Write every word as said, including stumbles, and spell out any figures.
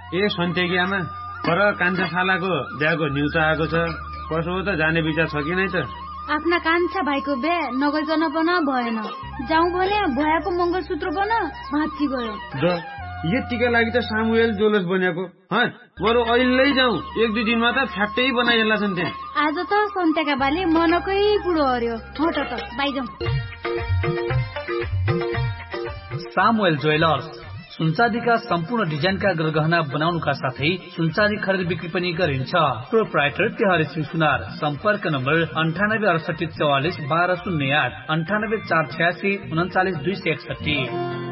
ए सन्तेकियामा पर कान्छा शालाको बिहाको न्युज आएको छ। कसो हो त, जाने विचार छ कि नै त? आफ्ना कान्छा भाइको बिहे नगइकन पनि भएन। जाउँ भने भयाको मंगलसूत्र बन भाँची गयो। द यतिका लागि त सामुएल जोलस बनेको। बरु अहिले जाउँ, एक दुई दिनमा त फ्याक्टै बनाइएला छन् त्यहाँ। आज त सन्तेका बाले मनकै पुरो हर्यो। हट त बाइजाउँ। सामुएल ज्वेलर्स सुनचाँदीका सम्पूर्ण डिजाइनका गरगहना बनाउनुका साथै सुनचाँदी खरिद बिक्री पनि गरिन्छ। प्रोप्राइटर तिहारी सिंह सुनार। सम्पर्क नम्बर अन्ठानब्बे अडसठी चौवालिस बाह्र शून्य आठ अन्ठानब्बे चार छयासी उन्चालिस दुई सय एकसठी।